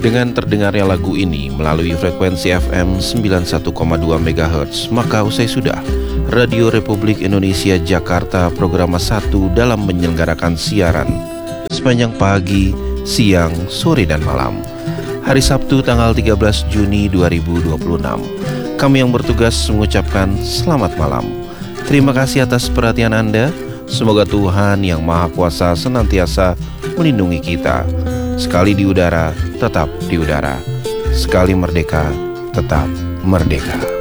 Dengan terdengarnya lagu ini melalui frekuensi FM 91,2 MHz, maka usai sudah Radio Republik Indonesia Jakarta Programa 1 dalam menyelenggarakan siaran sepanjang pagi, siang, sore, dan malam. Hari Sabtu tanggal 13 Juni 2026. Kami yang bertugas mengucapkan selamat malam. Terima kasih atas perhatian Anda. Semoga Tuhan Yang Maha Kuasa senantiasa melindungi kita. Sekali di udara, tetap di udara. Sekali merdeka, tetap merdeka.